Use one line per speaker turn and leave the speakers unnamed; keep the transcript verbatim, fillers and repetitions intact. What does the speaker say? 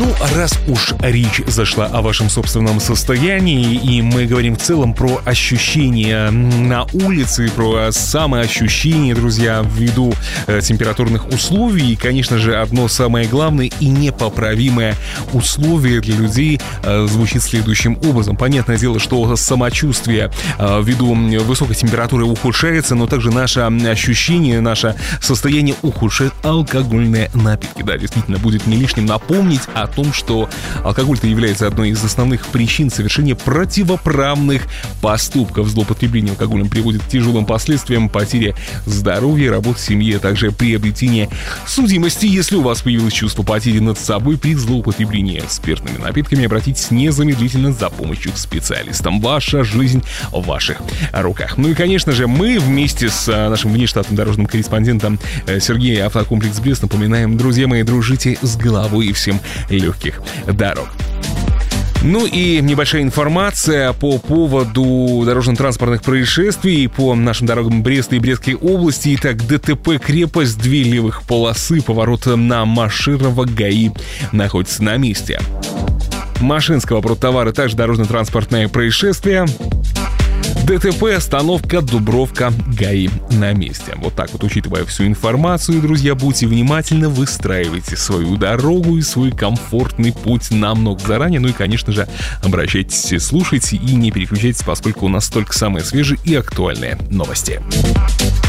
Ну, раз уж речь зашла о вашем собственном состоянии, и мы говорим в целом про ощущения на улице, про самоощущение, друзья, ввиду э, температурных условий, и, конечно же, одно самое главное и непоправимое условие для людей э, звучит следующим образом. Понятное дело, что самочувствие э, ввиду высокой температуры ухудшается, но также наше ощущение, наше состояние ухудшает алкогольные напитки. Да, действительно, будет не лишним напомнить о том, что алкоголь-то является одной из основных причин совершения противоправных поступков. Злоупотребление алкоголем приводит к тяжелым последствиям, потере здоровья, работы в семье, а также приобретение судимости. Если у вас появилось чувство потери над собой при злоупотреблении спиртными напитками, обратитесь незамедлительно за помощью к специалистам. Ваша жизнь в ваших руках. Ну и, конечно же, мы вместе с нашим внештатным дорожным корреспондентом Сергеем Автокомплекс Брест напоминаем: друзья мои, дружите с головой и всем легких дорог. Ну и небольшая информация по поводу дорожно-транспортных происшествий по нашим дорогам Бреста и Брестской области. Итак, ДТП «Крепость», две левых полосы, поворот на Маширова, ГАИ находится на месте. Машинского продтовара, также дорожно-транспортное происшествие. ДТП, остановка Дубровка, ГАИ на месте. Вот так вот, учитывая всю информацию, друзья, будьте внимательны, выстраивайте свою дорогу и свой комфортный путь намного заранее. Ну и, конечно же, обращайтесь, слушайте и не переключайтесь, поскольку у нас только самые свежие и актуальные новости.